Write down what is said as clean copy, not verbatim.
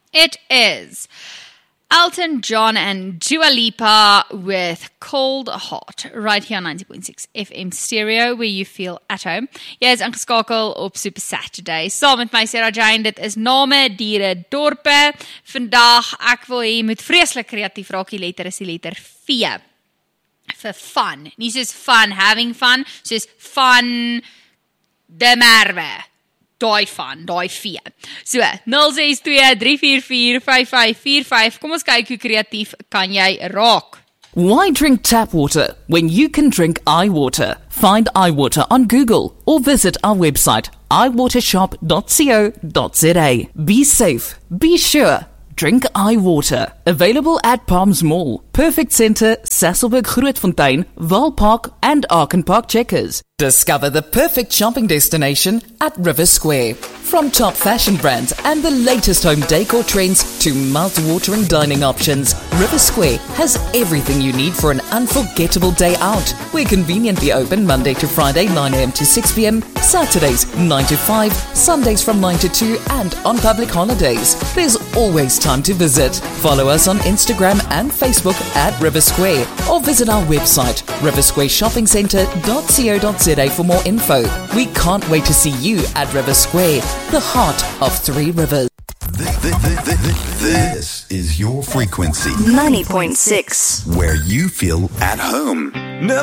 It is Elton John and Dua Lipa with Cold Heart, right here on 90.6 FM Stereo, where you feel at home. Jy is ingeskakel op Super Saturday. Saam met my, Sarah Jane, dit is name, diere, dorpe. Vandag, ek wil hê, moet vreeslik kreatief raak, die letter is die letter V. Vir fun. Nie soos fun, having fun, soos fun, de merwe. Daai van, daai V. So, 062-344-5545. Kom ons kyk hoe kreatief kan jy raak. Why drink tap water when you can drink iWater? Find iWater on Google or visit our website iwatershop.co.za. Be safe, be sure. Drink iWater. Available at Palms Mall, Perfect Centre, Sasolburg Grootfontein, Waalpark and Arkenpark Checkers. Discover the perfect shopping destination at River Square. From top fashion brands and the latest home decor trends to mouth-watering dining options, River Square has everything you need for an unforgettable day out. We're conveniently open Monday to Friday 9 a.m. to 6 p.m, Saturdays 9 to 5, Sundays from 9 to 2 and on public holidays. There's always time to visit. Follow us on Instagram and Facebook at River Square or visit our website riversquareshoppingcentre.co.za for more info. We can't wait to see you at River Square, the heart of Three Rivers. This is your frequency. 90.6. Where you feel at home.